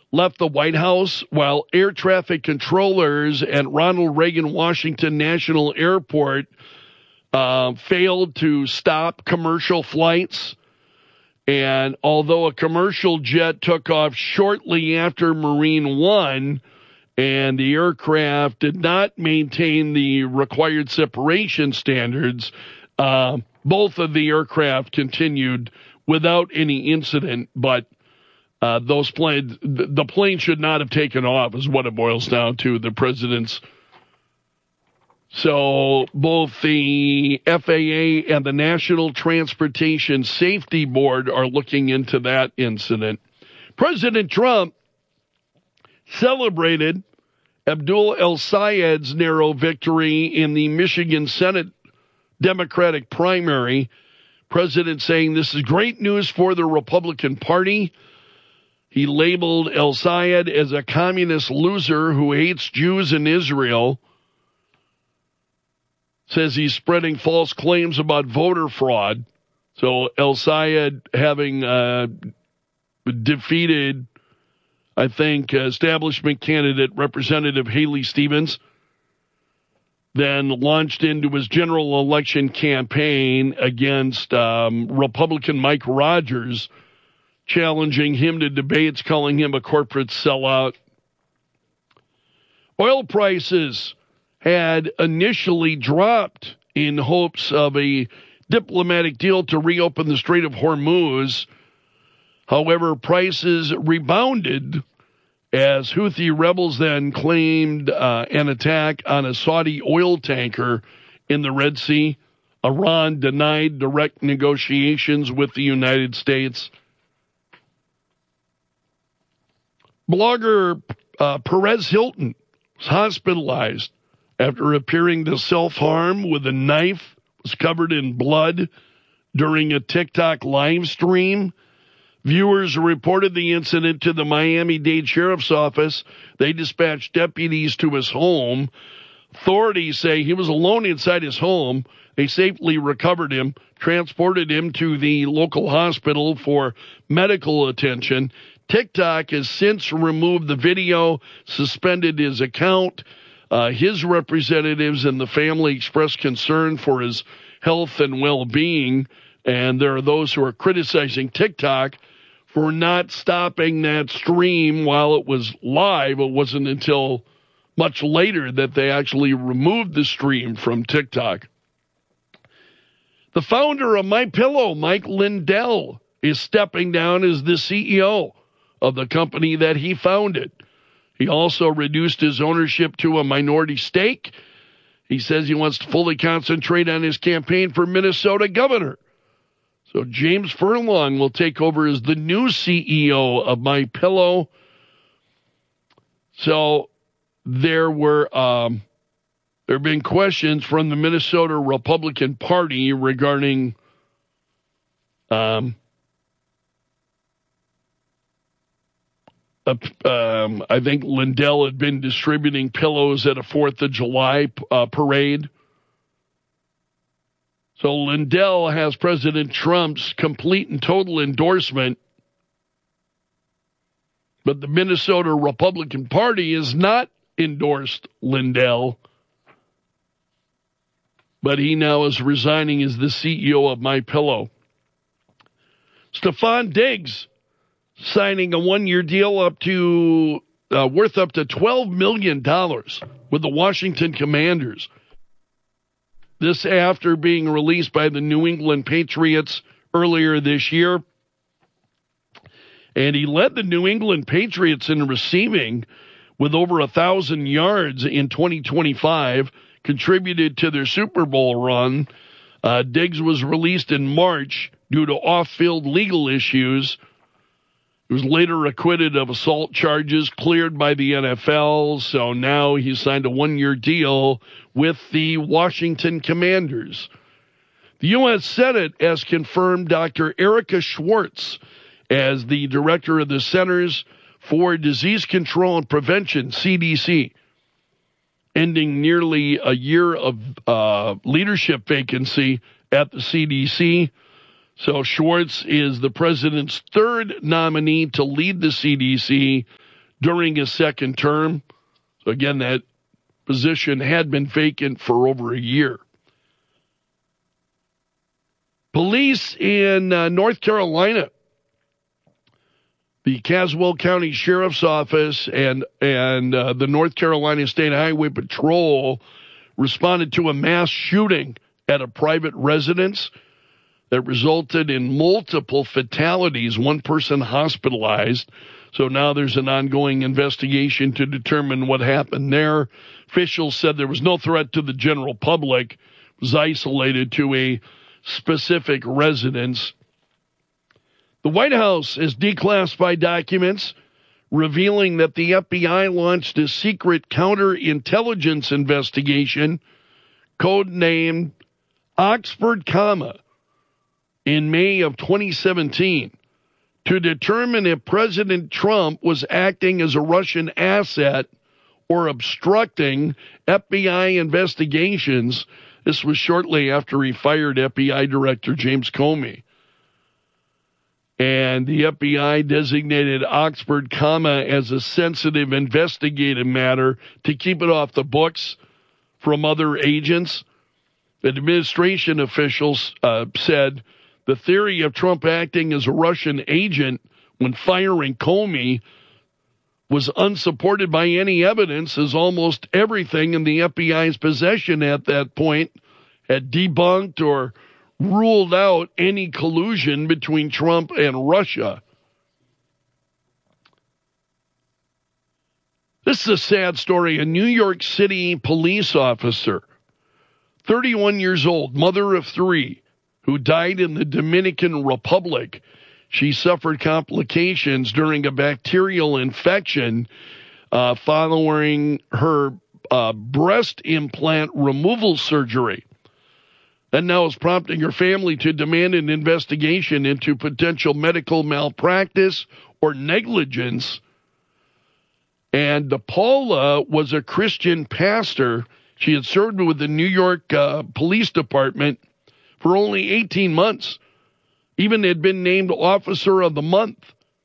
left the White House while air traffic controllers at Ronald Reagan Washington National Airport failed to stop commercial flights. And although a commercial jet took off shortly after Marine One, and the aircraft did not maintain the required separation standards, both of the aircraft continued without any incident. But the plane should not have taken off, is what it boils down to. The president's. So both the FAA and the National Transportation Safety Board are looking into that incident. President Trump celebrated Abdul El-Sayed's narrow victory in the Michigan Senate Democratic primary. President saying this is great news for the Republican Party. He labeled El-Sayed as a communist loser who hates Jews and Israel. Says he's spreading false claims about voter fraud. So El-Sayed having defeated, I think, establishment candidate Representative Haley Stevens, then launched into his general election campaign against Republican Mike Rogers, challenging him to debates, calling him a corporate sellout. Oil prices had initially dropped in hopes of a diplomatic deal to reopen the Strait of Hormuz. However, prices rebounded as Houthi rebels then claimed an attack on a Saudi oil tanker in the Red Sea. Iran denied direct negotiations with the United States. Blogger Perez Hilton was hospitalized after appearing to self-harm with a knife, was covered in blood during a TikTok live stream. Viewers reported the incident to the Miami-Dade Sheriff's Office. They dispatched deputies to his home. Authorities say he was alone inside his home. They safely recovered him, transported him to the local hospital for medical attention. TikTok has since removed the video, suspended his account. His representatives and the family expressed concern for his health and well-being, and there are those who are criticizing TikTok for not stopping that stream while it was live. It wasn't until much later that they actually removed the stream from TikTok. The founder of MyPillow, Mike Lindell, is stepping down as the CEO of the company that he founded. He also reduced his ownership to a minority stake. He says he wants to fully concentrate on his campaign for Minnesota governor. So James Furlong will take over as the new CEO of MyPillow. So there have been questions from the Minnesota Republican Party regarding I think Lindell had been distributing pillows at a 4th of July parade. So Lindell has President Trump's complete and total endorsement, but the Minnesota Republican Party has not endorsed Lindell, but he now is resigning as the CEO of MyPillow. Stephon Diggs signing a one-year deal worth up to $12 million with the Washington Commanders. This after being released by the New England Patriots earlier this year. And he led the New England Patriots in receiving with over 1,000 yards in 2025, contributed to their Super Bowl run. Diggs was released in March due to off-field legal issues. He was later acquitted of assault charges, cleared by the NFL, so now he signed a one-year deal with the Washington Commanders. The U.S. Senate has confirmed Dr. Erica Schwartz as the director of the Centers for Disease Control and Prevention, CDC, ending nearly a year of leadership vacancy at the CDC. So Schwartz is the president's third nominee to lead the CDC during his second term. So again, that position had been vacant for over a year. Police in North Carolina, the Caswell County Sheriff's Office and the North Carolina State Highway Patrol responded to a mass shooting at a private residence that resulted in multiple fatalities, one person hospitalized. So now there's an ongoing investigation to determine what happened there. Officials said there was no threat to the general public. It was isolated to a specific residence. The White House has declassified documents revealing that the FBI launched a secret counterintelligence investigation codenamed Oxford Comma in May of 2017 to determine if President Trump was acting as a Russian asset or obstructing FBI investigations. This was shortly after he fired FBI Director James Comey. And the FBI designated Oxford Comma as a sensitive investigative matter to keep it off the books from other agents. Administration officials said the theory of Trump acting as a Russian agent when firing Comey was unsupported by any evidence, as almost everything in the FBI's possession at that point had debunked or ruled out any collusion between Trump and Russia. This is a sad story. A New York City police officer, 31 years old, mother of three, who died in the Dominican Republic. She suffered complications during a bacterial infection following her breast implant removal surgery. That now is prompting her family to demand an investigation into potential medical malpractice or negligence. And Paula was a Christian pastor. She had served with the New York Police Department for only 18 months. Even had been named Officer of the Month.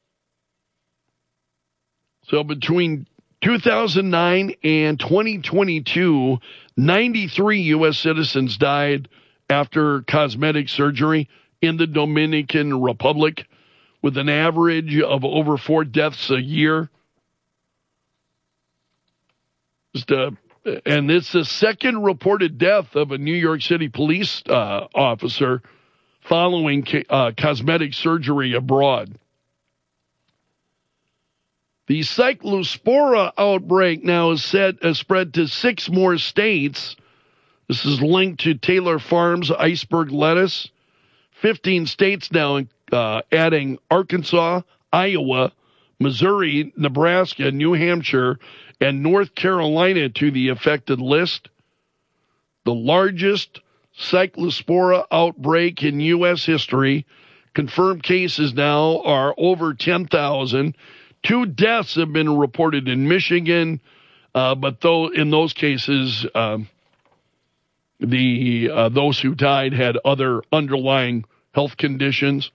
So between 2009 and 2022, 93 U.S. citizens died after cosmetic surgery in the Dominican Republic, with an average of over 4 deaths a year. And it's the second reported death of a New York City police officer following cosmetic surgery abroad. The Cyclospora outbreak now is spread to 6 more states. This is linked to Taylor Farms iceberg lettuce. 15 states now, adding Arkansas, Iowa, Missouri, Nebraska, New Hampshire, and North Carolina to the affected list. The largest Cyclospora outbreak in U.S. history. Confirmed cases now are over 10,000. 2 deaths have been reported in Michigan, but though in those cases, those who died had other underlying health conditions.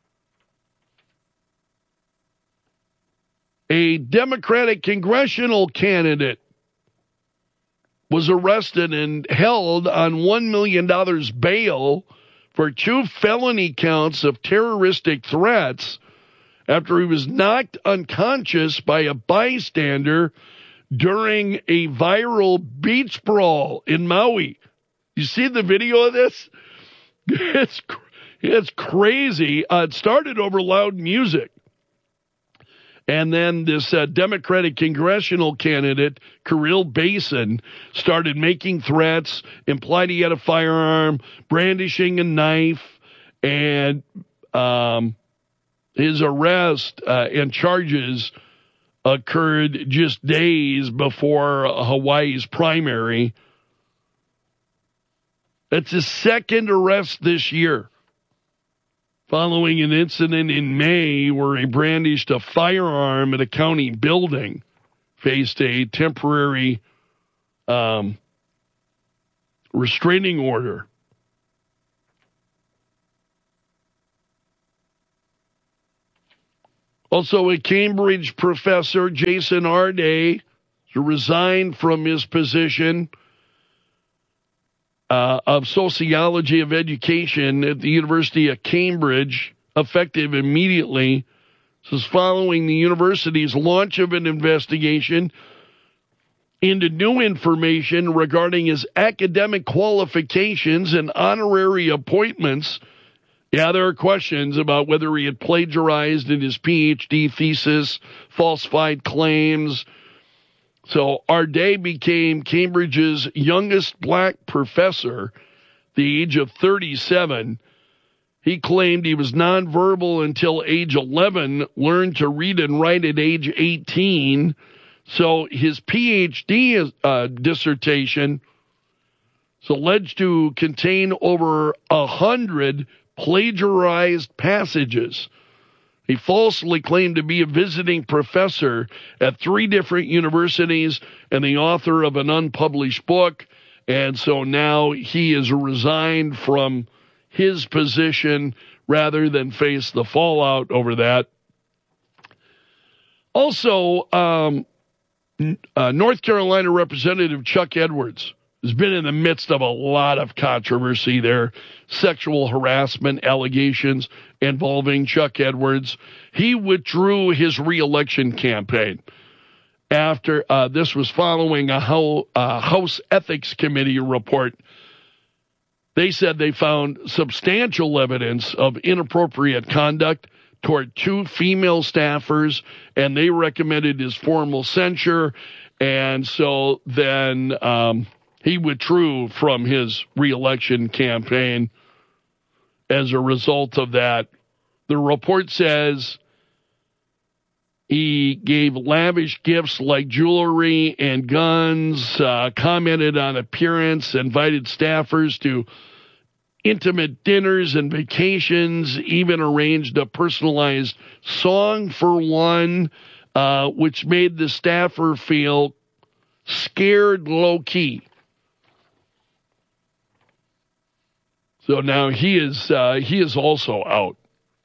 A Democratic congressional candidate was arrested and held on $1 million bail for 2 felony counts of terroristic threats after he was knocked unconscious by a bystander during a viral beach brawl in Maui. You see the video of this? It's crazy. It started over loud music. And then this Democratic congressional candidate, Kirill Basin, started making threats, implied he had a firearm, brandishing a knife, and his arrest and charges occurred just days before Hawaii's primary. It's his second arrest this year, following an incident in May where he brandished a firearm at a county building, faced a temporary restraining order. Also, a Cambridge professor, Jason Arday, resigned from his position of sociology of education at the University of Cambridge, effective immediately. This is following the university's launch of an investigation into new information regarding his academic qualifications and honorary appointments. Yeah, there are questions about whether he had plagiarized in his PhD thesis, falsified claims. So Arday became Cambridge's youngest black professor, the age of 37. He claimed he was nonverbal until age 11, learned to read and write at age 18. So his PhD dissertation is alleged to contain over 100 plagiarized passages. He falsely claimed to be a visiting professor at 3 different universities and the author of an unpublished book. And so now he is resigned from his position rather than face the fallout over that. Also, North Carolina Representative Chuck Edwards has been in the midst of a lot of controversy there, sexual harassment allegations involving Chuck Edwards. He withdrew his reelection campaign after this was following a House Ethics Committee report. They said they found substantial evidence of inappropriate conduct toward 2 female staffers, and they recommended his formal censure. And so then he withdrew from his reelection campaign as a result of that. The report says he gave lavish gifts like jewelry and guns, commented on appearance, invited staffers to intimate dinners and vacations, even arranged a personalized song for one, which made the staffer feel scared low-key. So now he is also out.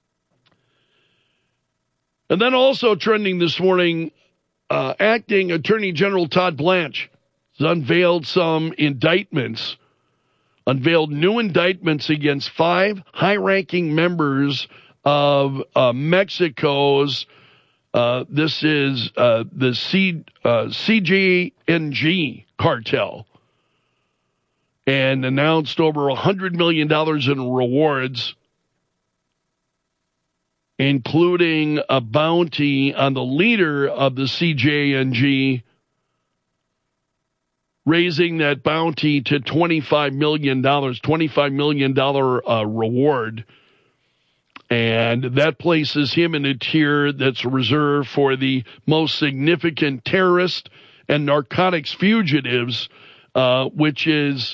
And then also trending this morning, acting Attorney General Todd Blanche has unveiled new indictments against 5 high-ranking members of Mexico's, this is the CJNG cartel, and announced over $100 million in rewards, including a bounty on the leader of the CJNG, raising that bounty to $25 million reward. And that places him in a tier that's reserved for the most significant terrorist and narcotics fugitives, which is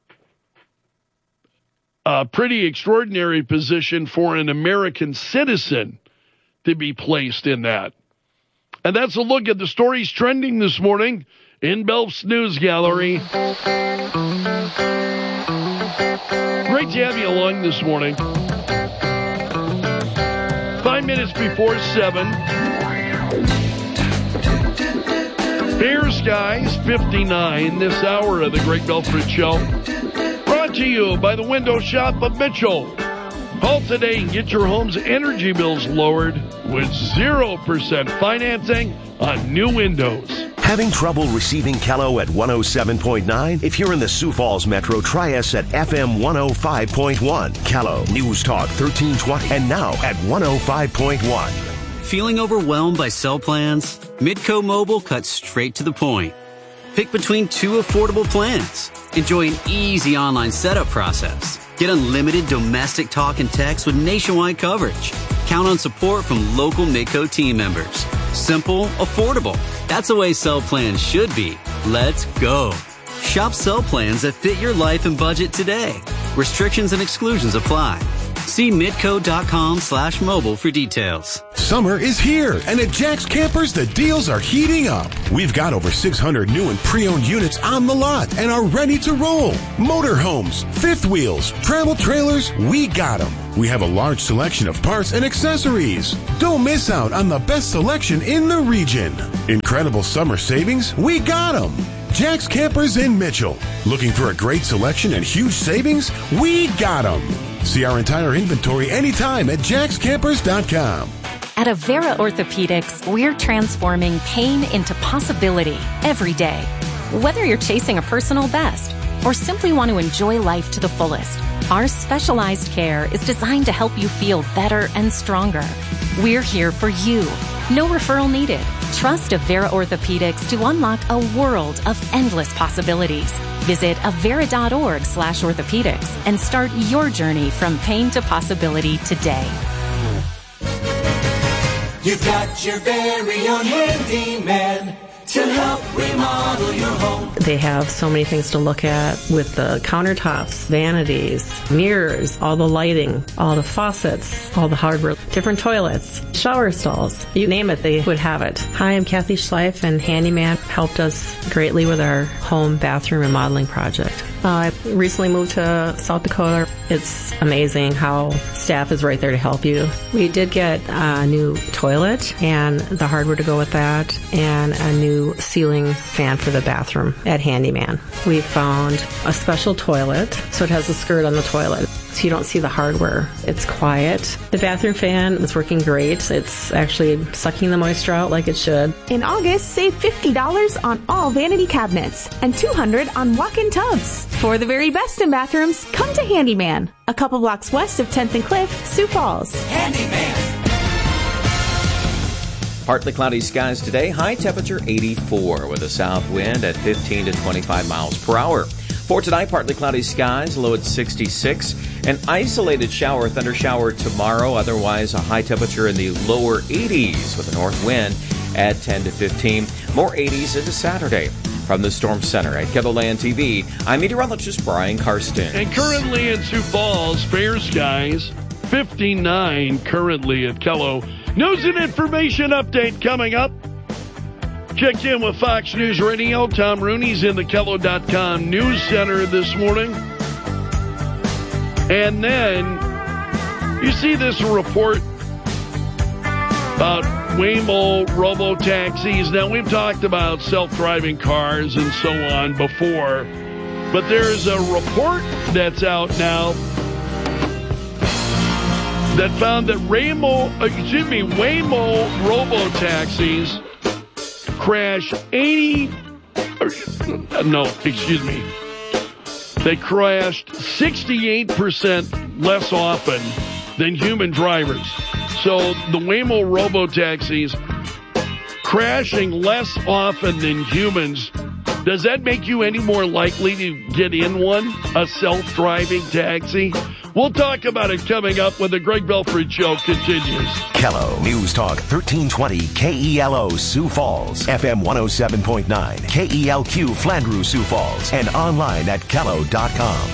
a pretty extraordinary position for an American citizen to be placed in that. And that's a look at the stories trending this morning in Belf's News Gallery. Great to have you along this morning. 5 minutes before 7. Fair skies, 59 this hour of the Greg Belford Show. Brought to you by the Window Shop of Mitchell. Call today and get your home's energy bills lowered with 0% financing on new windows. Having trouble receiving Kello at 107.9? If you're in the Sioux Falls Metro, try us at FM 105.1. Kello, News Talk 1320, and now at 105.1. Feeling overwhelmed by cell plans? Midco Mobile cuts straight to the point. Pick between 2 affordable plans. Enjoy an easy online setup process. Get unlimited domestic talk and text with nationwide coverage. Count on support from local Midco team members. Simple, affordable. That's the way cell plans should be. Let's go. Shop cell plans that fit your life and budget today. Restrictions and exclusions apply. See midco.com/mobile for details. Summer is here, and at Jack's Campers, the deals are heating up. We've got over 600 new and pre-owned units on the lot and are ready to roll. Motorhomes, fifth wheels, travel trailers, we got them. We have a large selection of parts and accessories. Don't miss out on the best selection in the region. Incredible summer savings, we got them. Jack's Campers in Mitchell. Looking for a great selection and huge savings? We got them. See our entire inventory anytime at jackscampers.com. At Avera Orthopedics, we're transforming pain into possibility every day. Whether you're chasing a personal best or simply want to enjoy life to the fullest, our specialized care is designed to help you feel better and stronger. We're here for you. No referral needed. Trust Avera Orthopedics to unlock a world of endless possibilities. Visit avera.org/orthopedics and start your journey from pain to possibility today. You've got your very own handyman to help remodel your home. They have so many things to look at with the countertops, vanities, mirrors, all the lighting, all the faucets, all the hardware, different toilets, shower stalls. You name it, they would have it. Hi, I'm Kathy Schleif, and Handyman helped us greatly with our home bathroom remodeling project. I recently moved to South Dakota. It's amazing how staff is right there to help you. We did get a new toilet and the hardware to go with that, and a new ceiling fan for the bathroom at Handyman. We found a special toilet, so it has a skirt on the toilet, so you don't see the hardware. It's quiet. The bathroom fan is working great. It's actually sucking the moisture out like it should. In August, save $50 on all vanity cabinets and $200 on walk-in tubs. For the very best in bathrooms, come to Handyman, a couple blocks west of 10th and Cliff, Sioux Falls. Handyman. Partly cloudy skies today, high temperature 84 with a south wind at 15 to 25 miles per hour. For tonight, partly cloudy skies, low at 66. An isolated shower, thunder shower tomorrow, otherwise a high temperature in the lower 80s with a north wind at 10 to 15. More 80s into Saturday. From the Storm Center at KELOLAND TV, I'm meteorologist Brian Karsten. And currently in Sioux Falls, fair skies, 59 currently at Kelo. News and information update coming up. Checked in with Fox News Radio. Tom Rooney's in the KELO.com News Center this morning. And then you see this report about Waymo robo-taxis. Now, we've talked about self-driving cars and so on before, but there's a report that's out now that found that Waymo robo-taxis crash they crashed 68% less often than human drivers. So the Waymo robo-taxis crashing less often than humans. Does that make you any more likely to get in one, a self-driving taxi? We'll talk about it coming up when the Greg Belford Show continues. KELO News Talk 1320 KELO Sioux Falls, FM 107.9, KELQ Flandreau Sioux Falls, and online at KELO.com.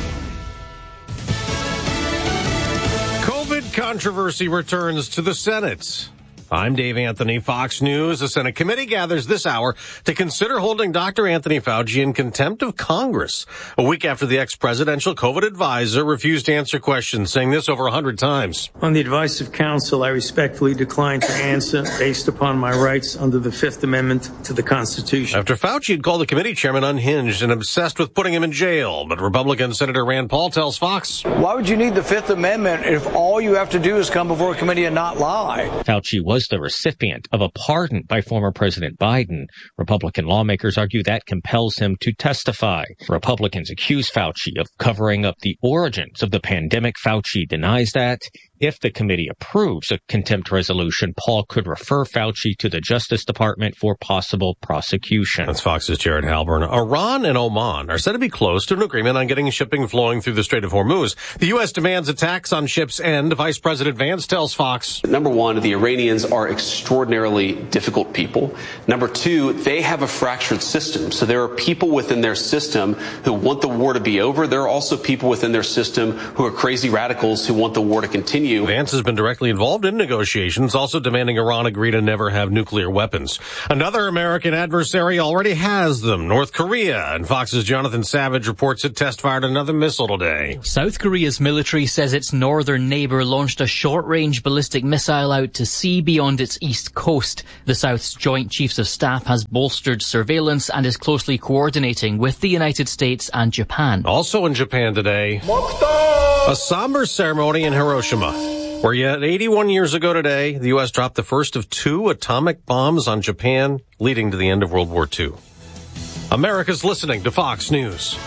COVID controversy returns to the Senate. I'm Dave Anthony, Fox News. The Senate committee gathers this hour to consider holding Dr. Anthony Fauci in contempt of Congress, a week after the ex-presidential COVID advisor refused to answer questions, saying this over 100 times. On the advice of counsel, I respectfully decline to answer based upon my rights under the Fifth Amendment to the Constitution. After Fauci had called the committee chairman unhinged and obsessed with putting him in jail, but Republican Senator Rand Paul tells Fox, why would you need the Fifth Amendment if all you have to do is come before a committee and not lie? Fauci was the recipient of a pardon by former President Biden. Republican lawmakers argue that compels him to testify. Republicans accuse Fauci of covering up the origins of the pandemic. Fauci denies that. If the committee approves a contempt resolution, Paul could refer Fauci to the Justice Department for possible prosecution. That's Fox's Jared Halpern. Iran and Oman are said to be close to an agreement on getting shipping flowing through the Strait of Hormuz. The U.S. demands attacks on ships end. Vice President Vance tells Fox. Number one, the Iranians are extraordinarily difficult people. Number two, they have a fractured system. So there are people within their system who want the war to be over. There are also people within their system who are crazy radicals who want the war to continue. Vance has been directly involved in negotiations, also demanding Iran agree to never have nuclear weapons. Another American adversary already has them, North Korea, and Fox's Jonathan Savage reports it test-fired another missile today. South Korea's military says its northern neighbour launched a short-range ballistic missile out to sea beyond its east coast. The South's Joint Chiefs of Staff has bolstered surveillance and is closely coordinating with the United States and Japan. Also in Japan today, a somber ceremony in Hiroshima, where yet 81 years ago today, the U.S. dropped the first of 2 atomic bombs on Japan, leading to the end of World War II. America's listening to Fox News.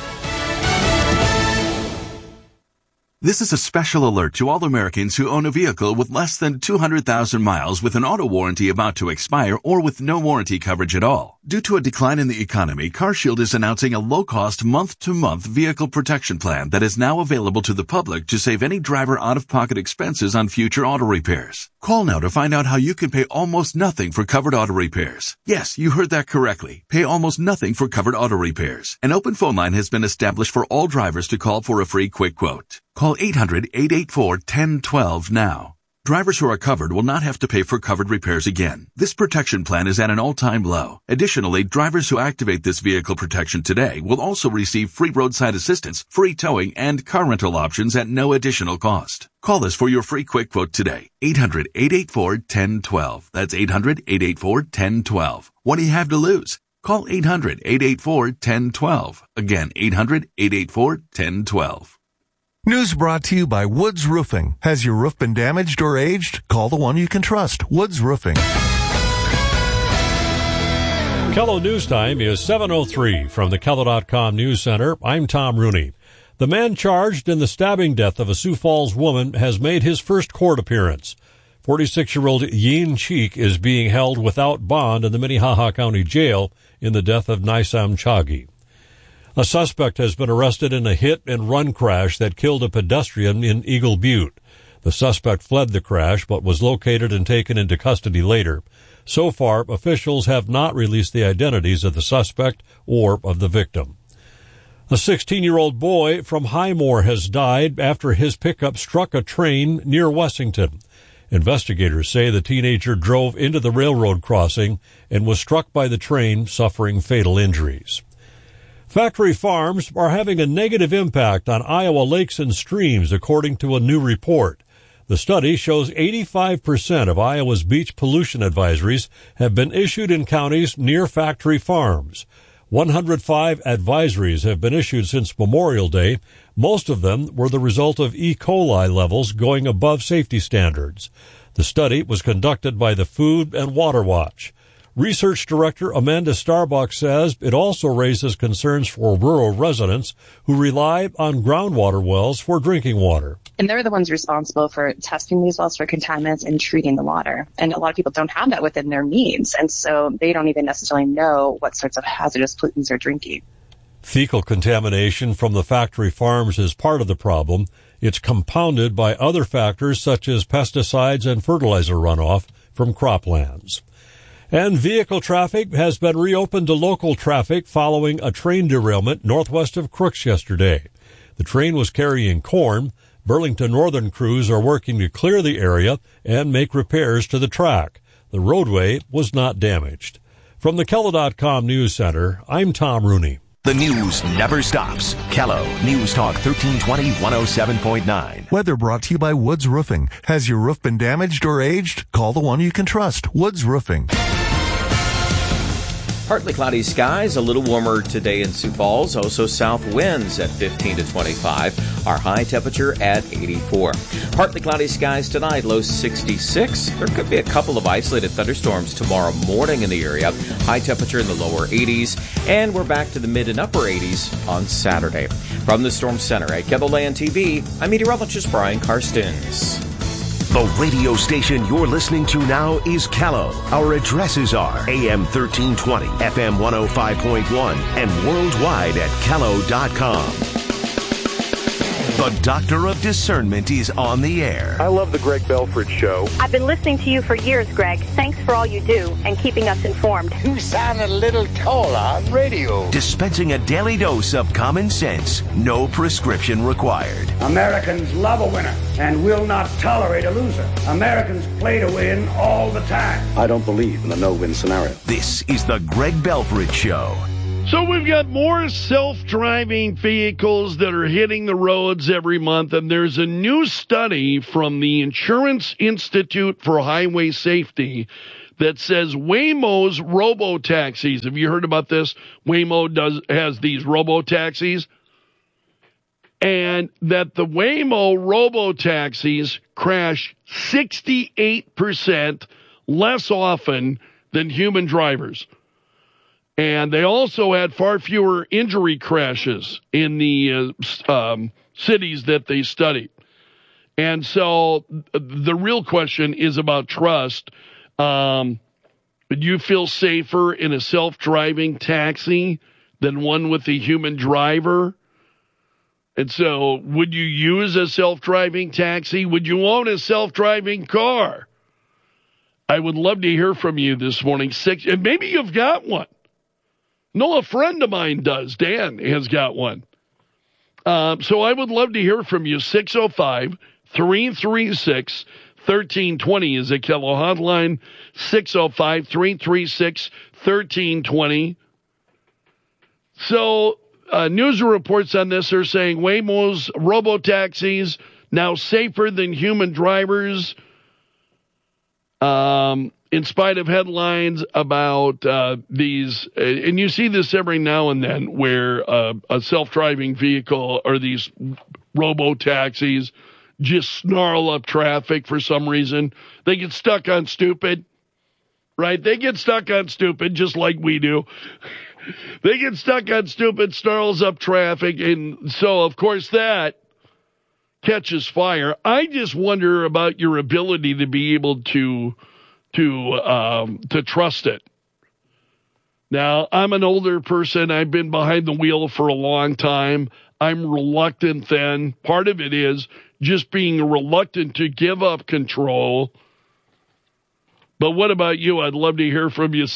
This is a special alert to all Americans who own a vehicle with less than 200,000 miles with an auto warranty about to expire or with no warranty coverage at all. Due to a decline in the economy, CarShield is announcing a low-cost month-to-month vehicle protection plan that is now available to the public to save any driver out-of-pocket expenses on future auto repairs. Call now to find out how you can pay almost nothing for covered auto repairs. Yes, you heard that correctly. Pay almost nothing for covered auto repairs. An open phone line has been established for all drivers to call for a free quick quote. Call 800-884-1012 now. Drivers who are covered will not have to pay for covered repairs again. This protection plan is at an all-time low. Additionally, drivers who activate this vehicle protection today will also receive free roadside assistance, free towing, and car rental options at no additional cost. Call us for your free quick quote today. 800-884-1012. That's 800-884-1012. What do you have to lose? Call 800-884-1012. Again, 800-884-1012. News brought to you by Woods Roofing. Has your roof been damaged or aged? Call the one you can trust, Woods Roofing. KELO News Time is 7:03 from the KELO.com News Center. I'm Tom Rooney. The man charged in the stabbing death of a Sioux Falls woman has made his first court appearance. 46-year-old Yin Cheek is being held without bond in the Minnehaha County Jail in the death of Nisam Chagi. A suspect has been arrested in a hit-and-run crash that killed a pedestrian in Eagle Butte. The suspect fled the crash but was located and taken into custody later. So far, officials have not released the identities of the suspect or of the victim. A 16-year-old boy from Highmore has died after his pickup struck a train near Wessington. Investigators say the teenager drove into the railroad crossing and was struck by the train, suffering fatal injuries. Factory farms are having a negative impact on Iowa lakes and streams, according to a new report. The study shows 85% of Iowa's beach pollution advisories have been issued in counties near factory farms. 105 advisories have been issued since Memorial Day. Most of them were the result of E. coli levels going above safety standards. The study was conducted by the Food and Water Watch. Research Director Amanda Starbuck says it also raises concerns for rural residents who rely on groundwater wells for drinking water. And they're the ones responsible for testing these wells for contaminants and treating the water. And a lot of people don't have that within their means. And so they don't even necessarily know what sorts of hazardous pollutants they're drinking. Fecal contamination from the factory farms is part of the problem. It's compounded by other factors such as pesticides and fertilizer runoff from croplands. And vehicle traffic has been reopened to local traffic following a train derailment northwest of Crooks yesterday. The train was carrying corn. Burlington Northern crews are working to clear the area and make repairs to the track. The roadway was not damaged. From the KELO.com News Center, I'm Tom Rooney. The news never stops. KELO News Talk 1320 107.9. Weather brought to you by Woods Roofing. Has your roof been damaged or aged? Call the one you can trust, Woods Roofing. Partly cloudy skies, a little warmer today in Sioux Falls. Also south winds at 15 to 25. Our high temperature at 84. Partly cloudy skies tonight, low 66. There could be a couple of isolated thunderstorms tomorrow morning in the area. High temperature in the lower 80s. And we're back to the mid and upper 80s on Saturday. From the Storm Center at KELOLAND TV, I'm meteorologist Brian Karstens. The radio station you're listening to now is Callow. Our addresses are AM 1320, FM 105.1, and worldwide at callow.com. The Doctor of Discernment is on the air. I love the Greg Belford Show. I've been listening to you for years, Greg. Thanks for all you do and keeping us informed. You sound a little taller on radio. Dispensing a daily dose of common sense. No prescription required. Americans love a winner and will not tolerate a loser. Americans play to win all the time. I don't believe in a no-win scenario. This is the Greg Belford Show. So we've got more self-driving vehicles that are hitting the roads every month, and there's a new study from the Insurance Institute for Highway Safety that says Waymo's robo-taxis. Have you heard about this? Waymo has these robo-taxis. And that the Waymo robo-taxis crash 68% less often than human drivers. And they also had far fewer injury crashes in the cities that they studied. And so the real question is about trust. Would you feel safer in a self-driving taxi than one with a human driver? And so would you use a self-driving taxi? Would you own a self-driving car? I would love to hear from you this morning. And maybe you've got one. No, a friend of mine does. Dan has got one. So I would love to hear from you. 605-336-1320 is a Kello hotline. 605-336-1320. So news reports on this are saying Waymo's robo-taxis now safer than human drivers. In spite of headlines about these, and you see this every now and then, where a self-driving vehicle or these robo-taxis just snarl up traffic for some reason. They get stuck on stupid, right? They get stuck on stupid just like we do. They get stuck on stupid, snarls up traffic, and so, of course, that catches fire. I just wonder about your ability to be able to trust it. Now, I'm an older person. I've been behind the wheel for a long time. I'm reluctant then. Part of it is just being reluctant to give up control. But what about you? I'd love to hear from you.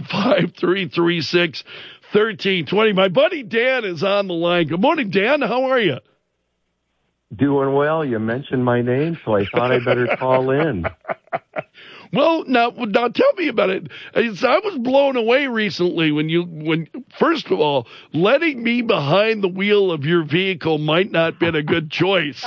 605-336-1320. My buddy Dan is on the line. Good morning, Dan. How are you? Doing well. You mentioned my name, so I thought I better call in. Well, now tell me about it. I was blown away recently when first of all, letting me behind the wheel of your vehicle might not have been a good choice.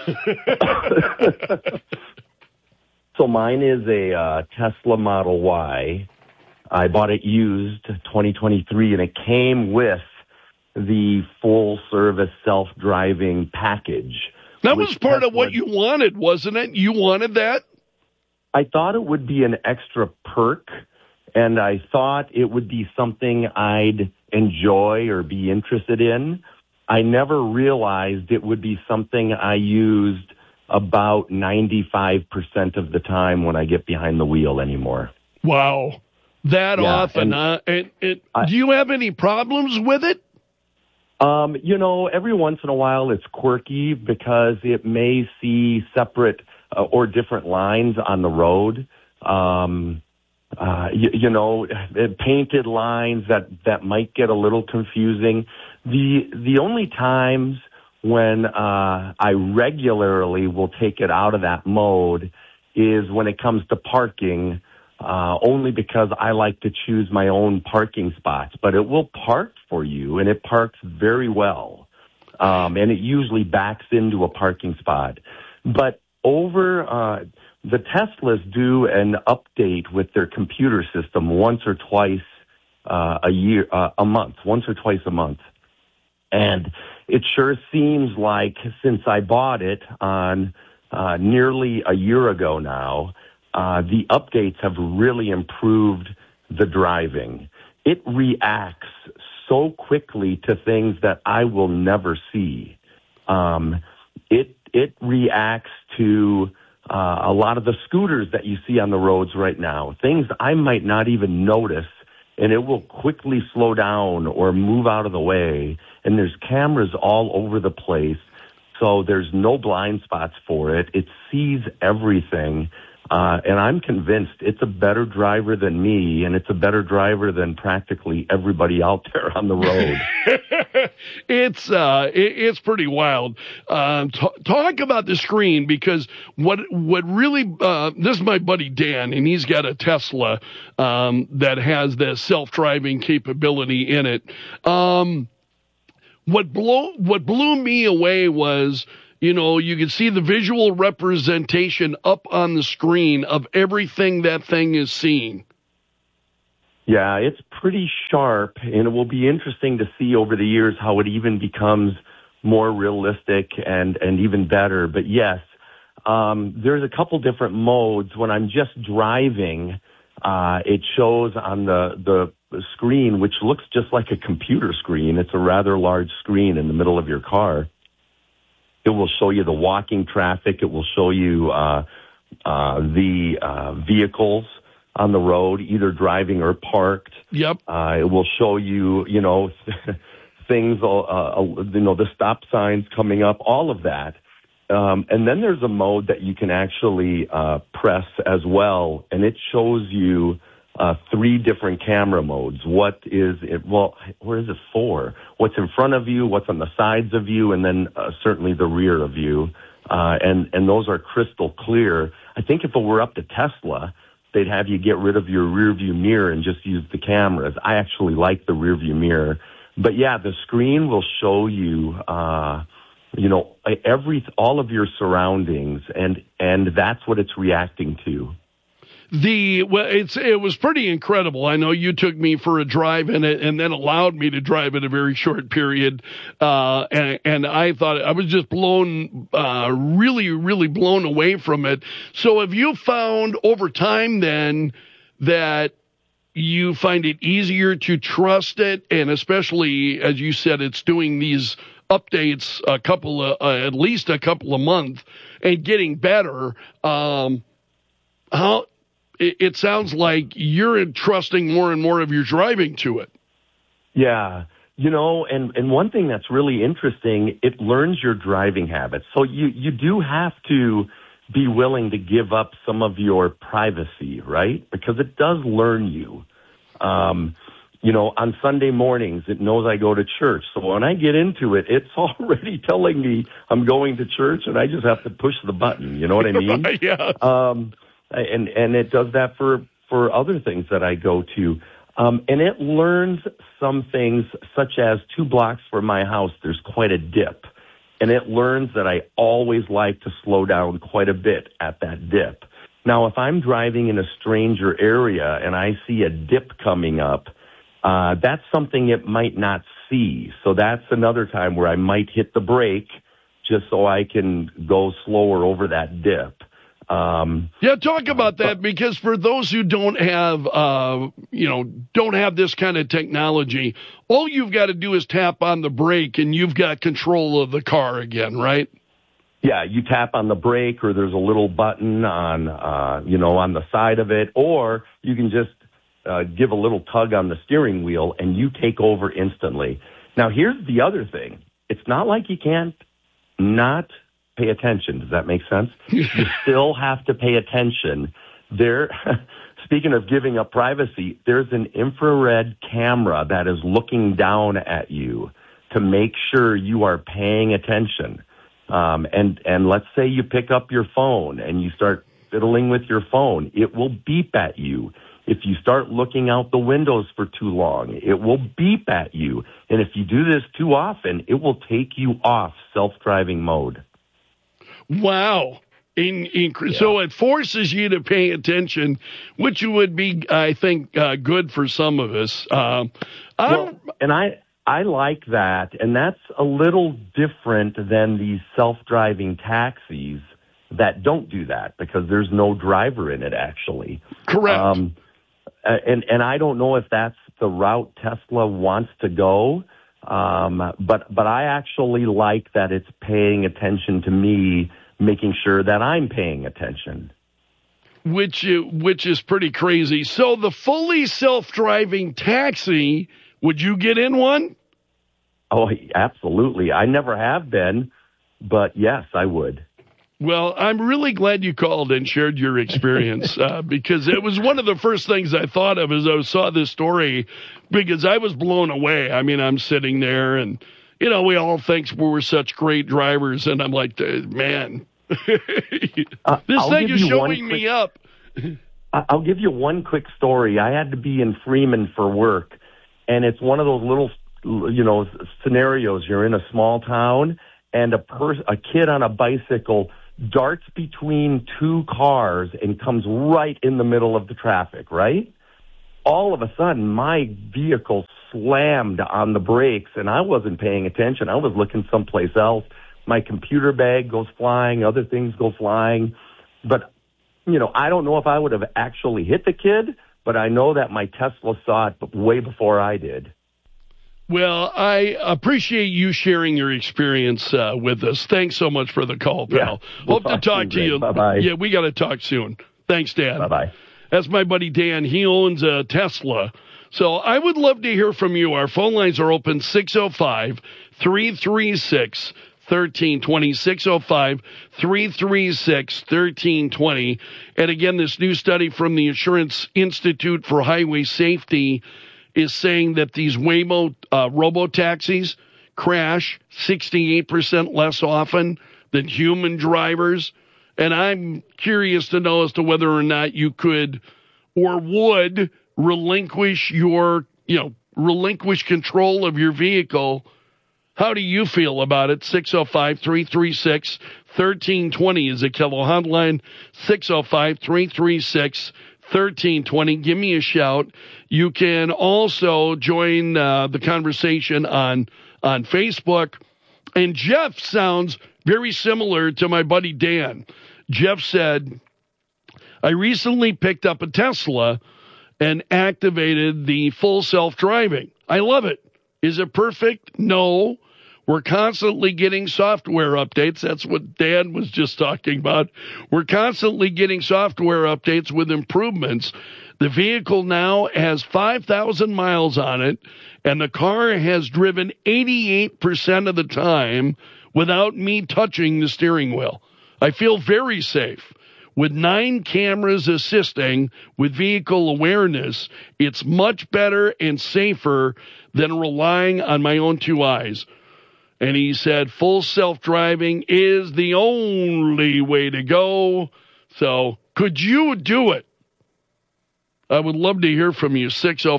So mine is a Tesla Model Y. I bought it used 2023, and it came with the full-service self-driving package. That was part of what you wanted, wasn't it? You wanted that? I thought it would be an extra perk, and I thought it would be something I'd enjoy or be interested in. I never realized it would be something I used about 95% of the time when I get behind the wheel anymore. Wow. That often. Do you have any problems with it? Every once in a while it's quirky because it may see separate or different lines on the road. Painted lines that might get a little confusing. The only times when I regularly will take it out of that mode is when it comes to parking, only because I like to choose my own parking spots. But it will park for you, and it parks very well. And it usually backs into a parking spot. But over the Teslas do an update with their computer system once or twice a month. And it sure seems like since I bought it on nearly a year ago now, the updates have really improved the driving. It reacts so quickly to things that I will never see. It reacts to a lot of the scooters that you see on the roads right now, things I might not even notice, and it will quickly slow down or move out of the way. And there's cameras all over the place, so there's no blind spots for it. It sees everything. And I'm convinced it's a better driver than me, and it's a better driver than practically everybody out there on the road. It's pretty wild. Talk about the screen, because what really this is my buddy Dan, and he's got a Tesla that has the self-driving capability in it. What blew me away was, you could see the visual representation up on the screen of everything that thing is seeing. Yeah, it's pretty sharp, and it will be interesting to see over the years how it even becomes more realistic and even better. But yes, there's a couple different modes. When I'm just driving, it shows on the screen, which looks just like a computer screen. It's a rather large screen in the middle of your car. It will show you the walking traffic. It will show you the vehicles on the road, either driving or parked. Yep. It will show you, things, the stop signs coming up, all of that. And then there's a mode that you can actually press as well, and it shows you 3 different camera modes. What is it? Well, where is it for? What's in front of you, what's on the sides of you, and then certainly the rear of you. And those are crystal clear. I think if it were up to Tesla, they'd have you get rid of your rear view mirror and just use the cameras. I actually like the rear view mirror. But yeah, the screen will show you, all of your surroundings, and that's what it's reacting to. It was pretty incredible. I know you took me for a drive in it and then allowed me to drive in a very short period. And I thought I was just really, really blown away from it. So have you found over time then that you find it easier to trust it? And especially, as you said, it's doing these updates at least a couple of months and getting better. It sounds like you're entrusting more and more of your driving to it. Yeah. And one thing that's really interesting, it learns your driving habits. So you do have to be willing to give up some of your privacy, right? Because it does learn you. On Sunday mornings, it knows I go to church. So when I get into it, it's already telling me I'm going to church, and I just have to push the button. You know what I mean? Yeah. And it does that for other things that I go to. And it learns some things, such as 2 blocks from my house, there's quite a dip. And it learns that I always like to slow down quite a bit at that dip. Now, if I'm driving in a stranger area and I see a dip coming up, that's something it might not see. So that's another time where I might hit the brake just so I can go slower over that dip. Talk about that, because for those who don't have this kind of technology, all you've got to do is tap on the brake and you've got control of the car again, right? Yeah, you tap on the brake, or there's a little button on the side of it, or you can just give a little tug on the steering wheel and you take over instantly. Now, here's the other thing. It's not like you can't not pay attention. Does that make sense? You still have to pay attention. Speaking of giving up privacy, there's an infrared camera that is looking down at you to make sure you are paying attention. And let's say you pick up your phone and you start fiddling with your phone. It will beep at you. If you start looking out the windows for too long, it will beep at you. And if you do this too often, it will take you off self-driving mode. Wow. So it forces you to pay attention, which would be, I think, good for some of us. I like that, and that's a little different than these self-driving taxis that don't do that, because there's no driver in it, actually. Correct. And I don't know if that's the route Tesla wants to go, but I actually like that it's paying attention to me making sure that I'm paying attention. Which is pretty crazy. So the fully self-driving taxi, would you get in one? Oh, absolutely. I never have been, but yes, I would. Well, I'm really glad you called and shared your experience because it was one of the first things I thought of as I saw this story, because I was blown away. I mean, I'm sitting there and, you know, we all think we're such great drivers, and I'm like, man, this thing is showing me up. I'll give you one quick story. I had to be in Freeman for work, and it's one of those little, you know, scenarios. You're in a small town, and a kid on a bicycle darts between two cars and comes right in the middle of the traffic, right? All of a sudden, my vehicle slammed on the brakes, and I wasn't paying attention. I was looking someplace else. My computer bag goes flying, other things go flying. But, you know, I don't know if I would have actually hit the kid, but I know that my Tesla saw it way before I did. Well, I appreciate you sharing your experience with us. Thanks so much for the call, pal. Yeah, Hope to talk to you. Bye-bye. Yeah, we got to talk soon. Thanks, Dan. Bye-bye. That's my buddy Dan. He owns a Tesla. So I would love to hear from you. Our phone lines are open 605-336-1320, 605-336-1320. And again, this new study from the Insurance Institute for Highway Safety is saying that these Waymo robo-taxis crash 68% less often than human drivers. And I'm curious to know as to whether or not you could or would relinquish control of your vehicle. How do you feel about it? 605-336-1320 is a Kello hotline. 605-336-1320. Give me a shout. You can also join the conversation on Facebook. And Jeff sounds very similar to my buddy Dan. Jeff said, I recently picked up a Tesla and activated the full self-driving. I love it. Is it perfect? No. We're constantly getting software updates. That's what Dan was just talking about. We're constantly getting software updates with improvements. The vehicle now has 5,000 miles on it, and the car has driven 88% of the time without me touching the steering wheel. I feel very safe. With 9 cameras assisting with vehicle awareness, it's much better and safer than relying on my own 2 eyes. And he said full self-driving is the only way to go. So could you do it? I would love to hear from you.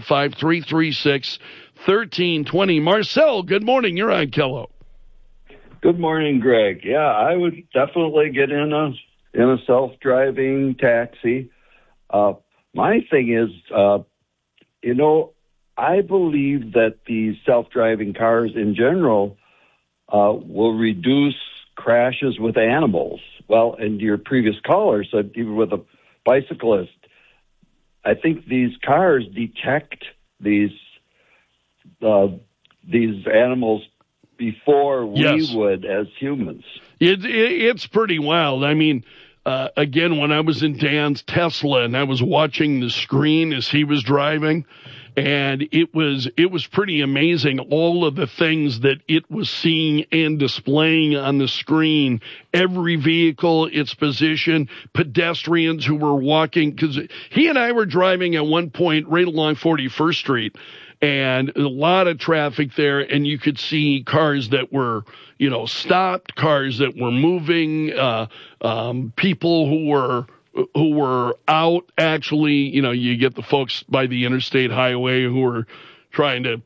605-336-1320. Marcel, good morning. You're on Kello. Good morning, Greg. Yeah, I would definitely get in a self-driving taxi. My thing is, I believe that the self-driving cars in general will reduce crashes with animals. Well, and your previous caller said even with a bicyclist, I think these cars detect these animals before we would as humans. It's pretty wild. I mean, again, when I was in Dan's Tesla and I was watching the screen as he was driving, and it was pretty amazing, all of the things that it was seeing and displaying on the screen, every vehicle, its position, pedestrians who were walking, because he and I were driving at one point right along 41st Street, and a lot of traffic there, and you could see cars that were, stopped, cars that were moving, people who were out. Actually, you get the folks by the interstate highway who are trying to,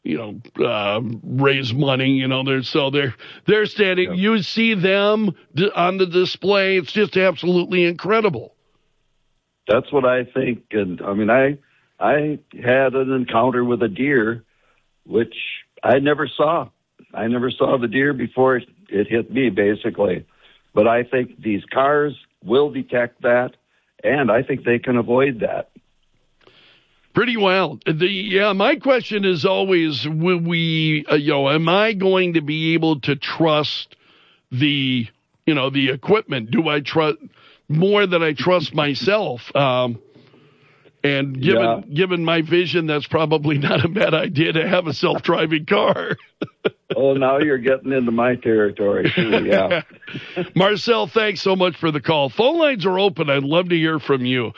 raise money. They're standing. Yep. You see them on the display. It's just absolutely incredible. That's what I think, and I mean, I had an encounter with a deer, which I never saw. I never saw the deer before it hit me, basically. But I think these cars will detect that, and I think they can avoid that. Pretty well. My question is always, will we, am I going to be able to trust the, the equipment. Do I trust more than I trust myself? And given my vision, that's probably not a bad idea to have a self-driving car. Oh, now you're getting into my territory, too, yeah. Marcel, thanks so much for the call. Phone lines are open. I'd love to hear from you.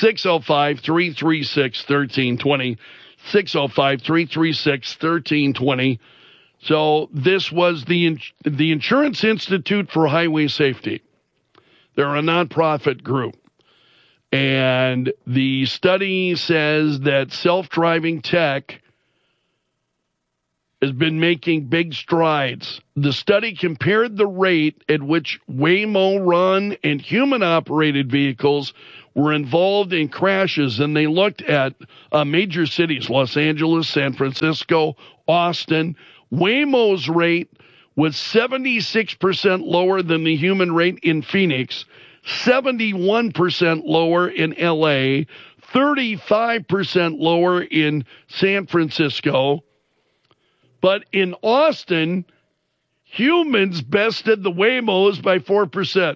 605-336-1320. 605-336-1320. So this was the Insurance Institute for Highway Safety. They're a nonprofit group. And the study says that self-driving tech has been making big strides. The study compared the rate at which Waymo run and human-operated vehicles were involved in crashes, and they looked at major cities, Los Angeles, San Francisco, Austin. Waymo's rate was 76% lower than the human rate in Phoenix, 71% lower in LA, 35% lower in San Francisco. But in Austin, humans bested the Waymos by 4%.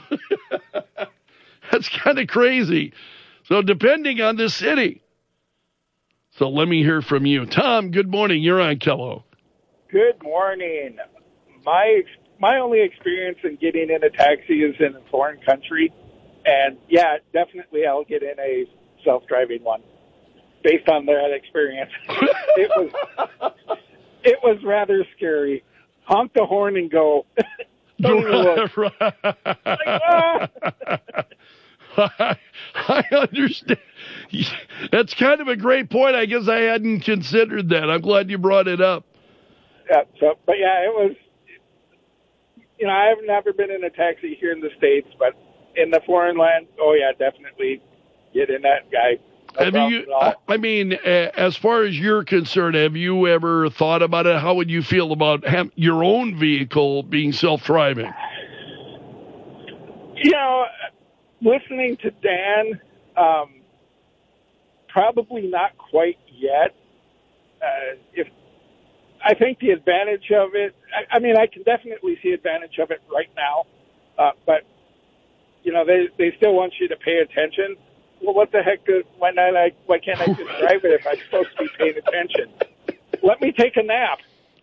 That's kind of crazy. So depending on the city. So let me hear from you. Tom, good morning. You're on Kello. Good morning. My only experience in getting in a taxi is in a foreign country. And, yeah, definitely I'll get in a self-driving one based on that experience. It was rather scary. Honk the horn and go. Don't even look. I understand. That's kind of a great point. I guess I hadn't considered that. I'm glad you brought it up. Yeah, but yeah, it was, I've never been in a taxi here in the States, but in the foreign land, oh yeah, definitely get in that guy. As far as you're concerned, have you ever thought about it? How would you feel about your own vehicle being self-driving? Listening to Dan, probably not quite yet. I think the advantage of it, I can definitely see advantage of it right now, but they still want you to pay attention. Well, what the heck? Why can't I just drive it if I'm supposed to be paying attention? Let me take a nap.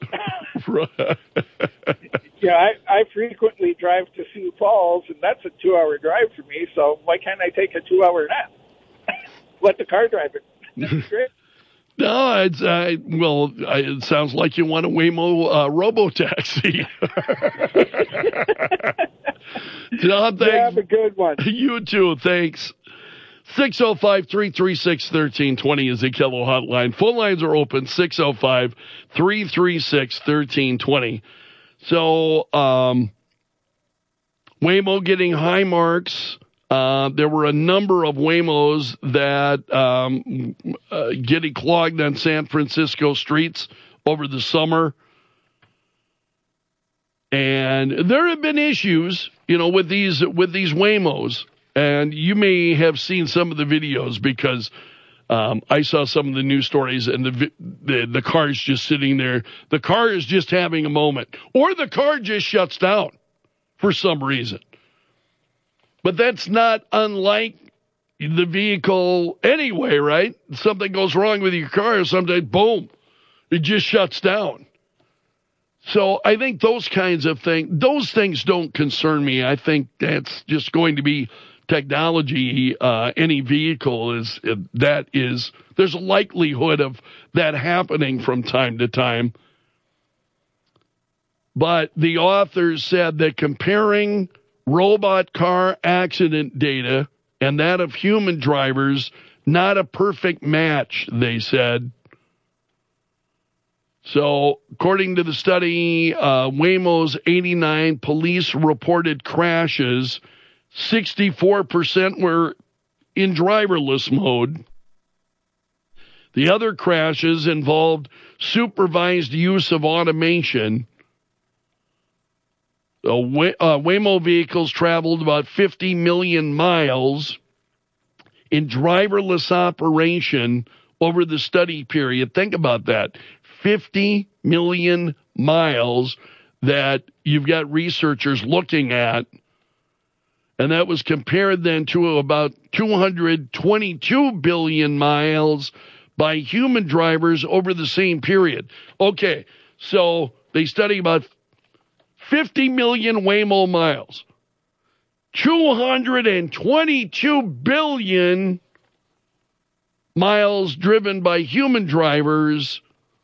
I frequently drive to Sioux Falls, and that's a 2-hour drive for me. So why can't I take a 2-hour nap? Let the car drive it. That's great. No, it sounds like you want a Waymo robo-taxi. John, thanks. Have a good one. You too, thanks. 605-336-1320 is the Kello hotline. Phone lines are open, 605-336-1320. So, Waymo getting high marks. There were a number of Waymos that getting clogged on San Francisco streets over the summer. And there have been issues, with these Waymos. And you may have seen some of the videos because I saw some of the news stories, and the car is just sitting there. The car is just having a moment, or the car just shuts down for some reason. But that's not unlike the vehicle anyway, right? Something goes wrong with your car, sometimes, boom, it just shuts down. So I think those kinds of those things don't concern me. I think that's just going to be technology. Any vehicle there's a likelihood of that happening from time to time. But the authors said that comparing robot car accident data and that of human drivers, not a perfect match, they said. So, according to the study, Waymo's 89 police reported crashes, 64% were in driverless mode. The other crashes involved supervised use of automation. Waymo vehicles traveled about 50 million miles in driverless operation over the study period. Think about that. 50 million miles. that you've got researchers looking at, and that was compared then to about 222 billion miles by human drivers over the same period. Okay, so they study about 50 million Waymo miles, 222 billion miles driven by human drivers,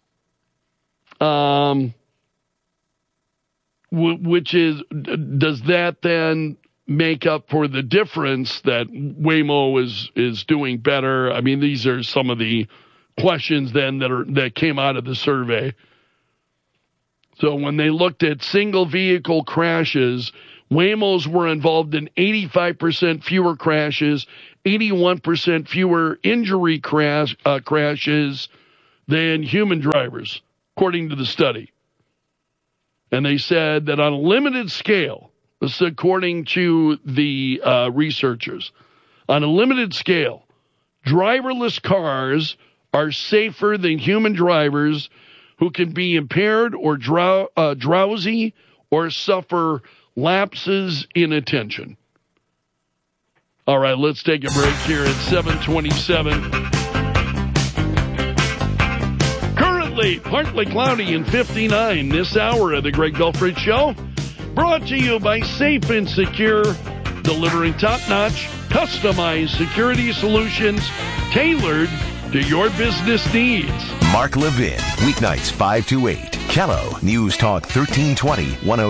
which is, does that then make up for the difference that Waymo is doing better? I mean, these are some of the questions then that came out of the survey. So when they looked at single vehicle crashes, Waymos were involved in 85% fewer crashes, 81% fewer injury crashes than human drivers, according to the study. And they said that on a limited scale, this is according to the researchers, on a limited scale, driverless cars are safer than human drivers who can be impaired or drowsy or suffer lapses in attention. All right, let's take a break here at 7:27. Currently, partly cloudy and 59 this hour of the Greg Belfrage Show. Brought to you by Safe and Secure, delivering top-notch, customized security solutions tailored to your business needs. Mark Levin, weeknights 5 to 8. Kello, News Talk 1320,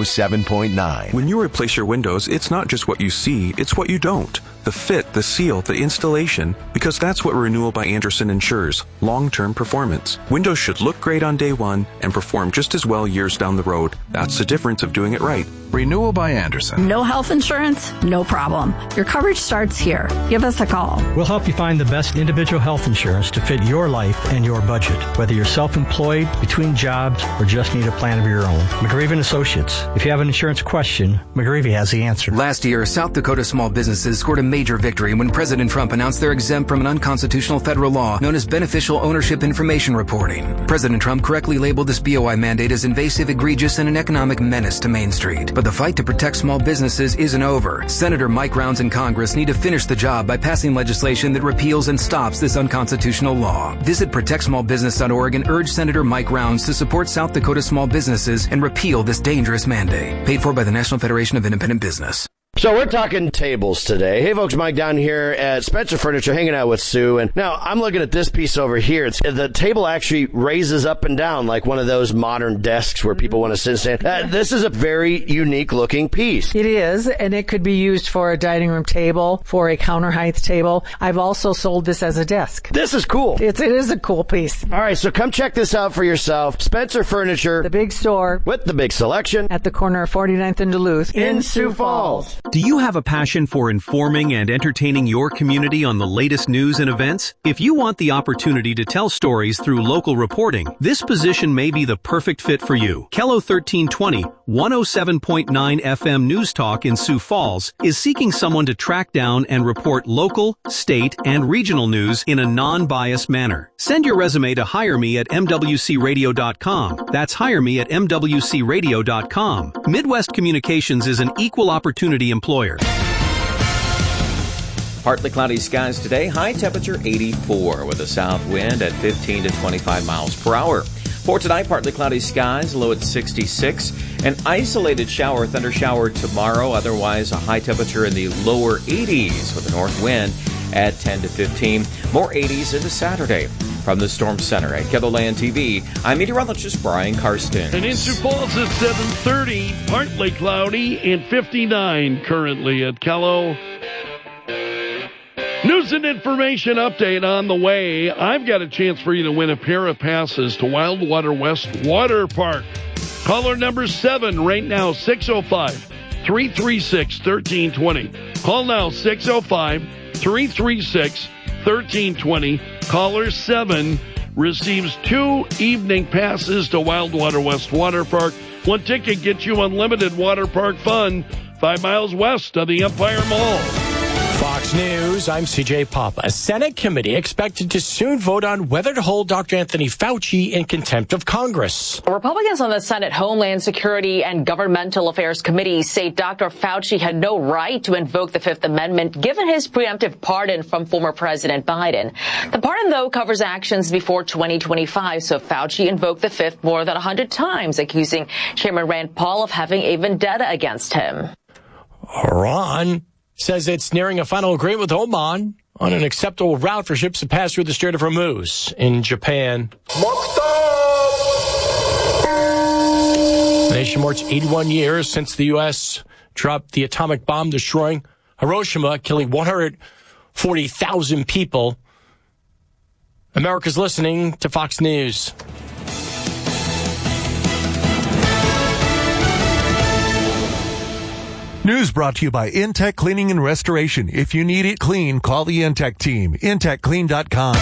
107.9. When you replace your windows, it's not just what you see, it's what you don't. The fit, the seal, the installation, because that's what Renewal by Andersen ensures, long-term performance. Windows should look great on day one and perform just as well years down the road. That's the difference of doing it right. Renewal by Andersen. No health insurance? No problem. Your coverage starts here. Give us a call. We'll help you find the best individual health insurance to fit your life and your budget, whether you're self-employed, between jobs, or just need a plan of your own. McGreevy & Associates. If you have an insurance question, McGreevy has the answer. Last year, South Dakota small businesses scored a major victory when President Trump announced they're exempt from an unconstitutional federal law known as beneficial ownership information reporting. President Trump correctly labeled this BOI mandate as invasive, egregious, and an economic menace to Main Street. But the fight to protect small businesses isn't over. Senator Mike Rounds and Congress need to finish the job by passing legislation that repeals and stops this unconstitutional law. Visit protectsmallbusiness.org and urge Senator Mike Rounds to support South Dakota small businesses and repeal this dangerous mandate. Paid for by the National Federation of Independent Business. So we're talking tables today. Hey folks, Mike down here at Spencer Furniture hanging out with Sue. And now I'm looking at this piece over here. The table actually raises up and down like one of those modern desks where people want to sit and stand. This is a very unique looking piece. It is, and it could be used for a dining room table, for a counter height table. I've also sold this as a desk. This is cool. It is a cool piece. All right, so come check this out for yourself. Spencer Furniture. The big store. With the big selection. At the corner of 49th and Duluth. In Sioux Falls. Do you have a passion for informing and entertaining your community on the latest news and events? If you want the opportunity to tell stories through local reporting, this position may be the perfect fit for you. Kello 1320, 107.9 FM News Talk in Sioux Falls is seeking someone to track down and report local, state, and regional news in a non-biased manner. Send your resume to hireme@mwcradio.com. That's hireme@mwcradio.com. Midwest Communications is an equal opportunity employer. Partly cloudy skies today, high temperature 84 with a south wind at 15 to 25 miles per hour. For tonight, partly cloudy skies, low at 66. An isolated shower, thunder shower tomorrow, otherwise a high temperature in the lower 80s with a north wind at 10 to 15. More 80s into Saturday. From the Storm Center at KELOLAND TV, I'm meteorologist Brian Karsten. And in Sioux Falls at 7:30, partly cloudy and 59 currently at Kello. News and information update on the way. I've got a chance for you to win a pair of passes to Wildwater West Water Park. Caller number 7 right now, 605-336-1320. Call now, 605-336-1320. Caller 7 receives 2 evening passes to Wildwater West Water Park. 1 ticket gets you unlimited water park fun 5 miles west of the Empire Mall. Fox News, I'm CJ Papa. A Senate committee expected to soon vote on whether to hold Dr. Anthony Fauci in contempt of Congress. Republicans on the Senate Homeland Security and Governmental Affairs Committee say Dr. Fauci had no right to invoke the Fifth Amendment given his preemptive pardon from former President Biden. The pardon, though, covers actions before 2025, so Fauci invoked the Fifth more than 100 times, accusing Chairman Rand Paul of having a vendetta against him. Iran says it's nearing a final agreement with Oman on an acceptable route for ships to pass through the Strait of Hormuz in Japan. The nation marks 81 years since the U.S. dropped the atomic bomb destroying Hiroshima, killing 140,000 people. America's listening to Fox News. News brought to you by Intech Cleaning and Restoration. If you need it clean, call the Intech team. IntechClean.com.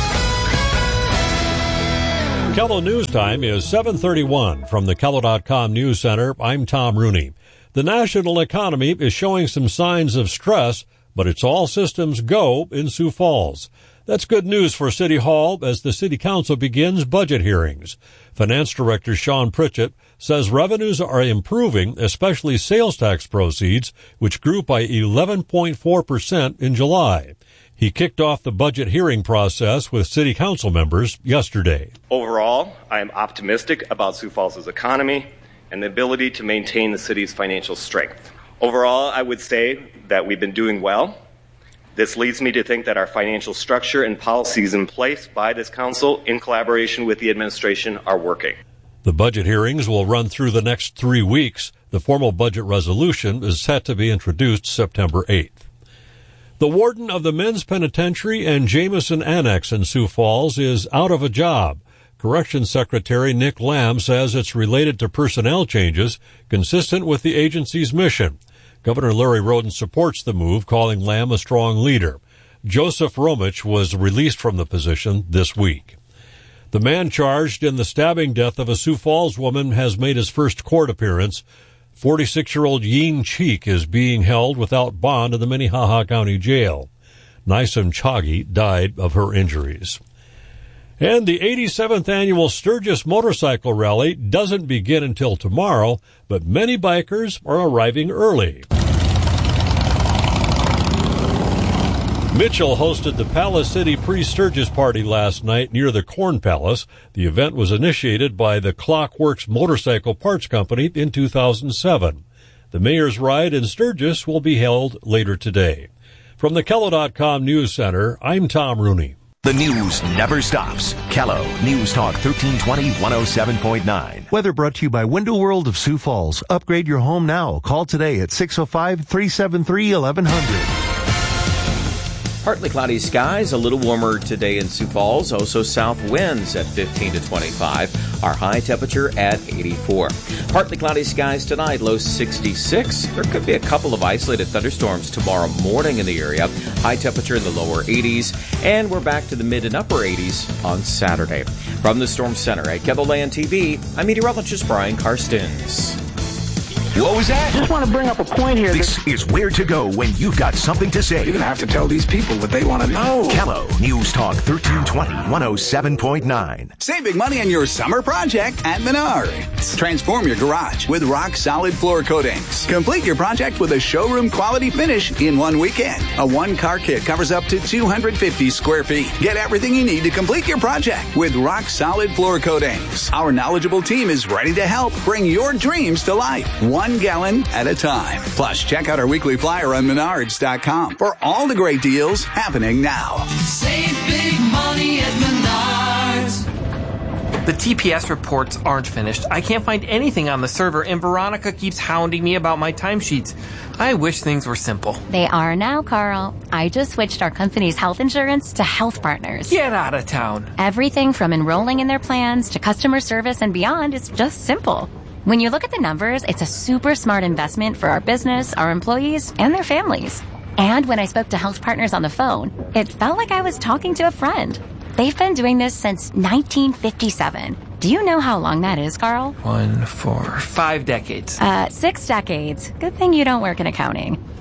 KELO News Time is 7:31 from the KELO.com News Center. I'm Tom Rooney. The national economy is showing some signs of stress, but it's all systems go in Sioux Falls. That's good news for City Hall as the City Council begins budget hearings. Finance Director Sean Pritchett says revenues are improving, especially sales tax proceeds, which grew by 11.4% in July. He kicked off the budget hearing process with City Council members yesterday. Overall, I am optimistic about Sioux Falls' economy and the ability to maintain the city's financial strength. Overall, I would say that we've been doing well. This leads me to think that our financial structure and policies in place by this council in collaboration with the administration are working. The budget hearings will run through the next 3 weeks. The formal budget resolution is set to be introduced September 8th. The warden of the men's penitentiary and Jameson Annex in Sioux Falls is out of a job. Corrections Secretary Nick Lamb says it's related to personnel changes consistent with the agency's mission. Governor Larry Roden supports the move, calling Lamb a strong leader. Joseph Romich was released from the position this week. The man charged in the stabbing death of a Sioux Falls woman has made his first court appearance. 46-year-old Ying Cheek is being held without bond in the Minnehaha County Jail. Nisam Chagi died of her injuries. And the 87th annual Sturgis Motorcycle Rally doesn't begin until tomorrow, but many bikers are arriving early. Mitchell hosted the Palace City pre-Sturgis party last night near the Corn Palace. The event was initiated by the Clockworks Motorcycle Parts Company in 2007. The mayor's ride in Sturgis will be held later today. From the KELO.com News Center, I'm Tom Rooney. The news never stops. KELO News Talk 1320 107.9. Weather brought to you by Window World of Sioux Falls. Upgrade your home now. Call today at 605-373-1100. Partly cloudy skies, a little warmer today in Sioux Falls. Also south winds at 15 to 25. Our high temperature at 84. Partly cloudy skies tonight, low 66. There could be a couple of isolated thunderstorms tomorrow morning in the area. High temperature in the lower 80s. And we're back to the mid and upper 80s on Saturday. From the Storm Center at KELOLAND TV, I'm meteorologist Brian Karstens. What was that? Just want to bring up a point here. This is where to go when you've got something to say. You're going to have to tell these people what they want to know. KELO News Talk 1320 107.9. Save big money on your summer project at Menards. Transform your garage with rock-solid floor coatings. Complete your project with a showroom quality finish in one weekend. A one-car kit covers up to 250 square feet. Get everything you need to complete your project with rock-solid floor coatings. Our knowledgeable team is ready to help bring your dreams to life. 1 gallon at a time. Plus, check out our weekly flyer on Menards.com for all the great deals happening now. Save big money at Menards. The TPS reports aren't finished. I can't find anything on the server, and Veronica keeps hounding me about my timesheets. I wish things were simple. They are now, Carl. I just switched our company's health insurance to Health Partners. Get out of town. Everything from enrolling in their plans to customer service and beyond is just simple. When you look at the numbers, it's a super smart investment for our business, our employees, and their families. And when I spoke to Health Partners on the phone, it felt like I was talking to a friend. They've been doing this since 1957. Do you know how long that is, Carl? 1, 4, 5 decades. 6 decades. Good thing you don't work in accounting.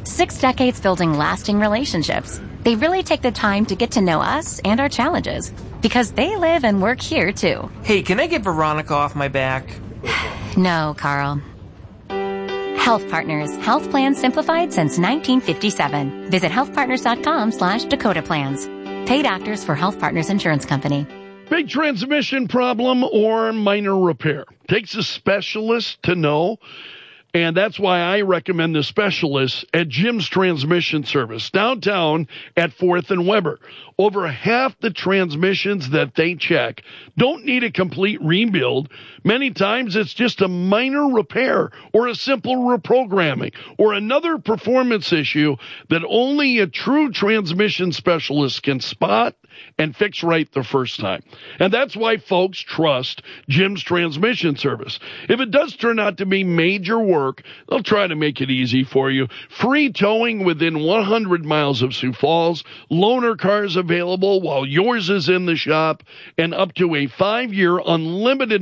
6 decades building lasting relationships. They really take the time to get to know us and our challenges because they live and work here too. Hey, can I get Veronica off my back? No, Carl. Health Partners. Health plans simplified since 1957. Visit healthpartners.com/Dakota Plans. Paid actors for Health Partners Insurance Company. Big transmission problem or minor repair. Takes a specialist to know. And that's why I recommend the specialists at Jim's Transmission Service, downtown at 4th and Weber. Over half the transmissions that they check don't need a complete rebuild. Many times it's just a minor repair or a simple reprogramming or another performance issue that only a true transmission specialist can spot and fix right the first time. And that's why folks trust Jim's Transmission Service. If it does turn out to be major work, they'll try to make it easy for you. Free towing within 100 miles of Sioux Falls, loaner cars available while yours is in the shop, and up to a 5-year unlimited